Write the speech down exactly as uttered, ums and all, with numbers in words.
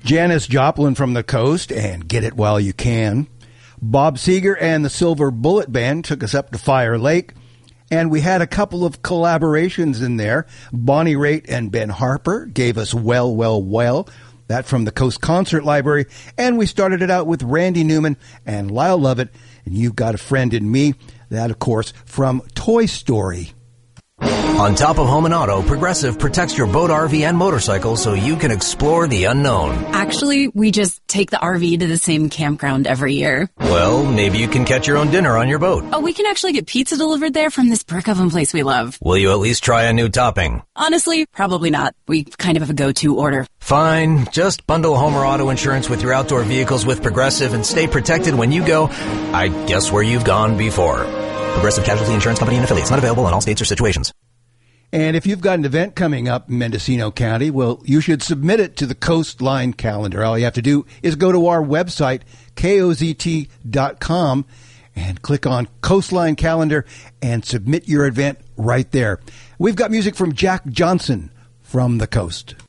Janis Joplin from the Coast and Get It While You Can. Bob Seger and the Silver Bullet Band took us up to Fire Lake. And we had a couple of collaborations in there. Bonnie Raitt and Ben Harper gave us Well, Well, Well. That from the Coast Concert Library. And we started it out with Randy Newman and Lyle Lovett. And You've Got a Friend in Me. That, of course, from Toy Story. On top of home and auto, Progressive protects your boat, R V, and motorcycle so you can explore the unknown. Actually, we just take the R V to the same campground every year. Well, maybe you can catch your own dinner on your boat. Oh, we can actually get pizza delivered there from this brick oven place we love. Will you at least try a new topping? Honestly, probably not. We kind of have a go-to order. Fine. Just bundle home or auto insurance with your outdoor vehicles with Progressive and stay protected when you go, I guess, where you've gone before. Progressive Casualty Insurance Company and Affiliates. Not available in all states or situations. And if you've got an event coming up in Mendocino County, well, you should submit it to the Coastline Calendar. All you have to do is go to our website, K O Z T dot com, and click on Coastline Calendar and submit your event right there. We've got music from Jack Johnson from the Coast.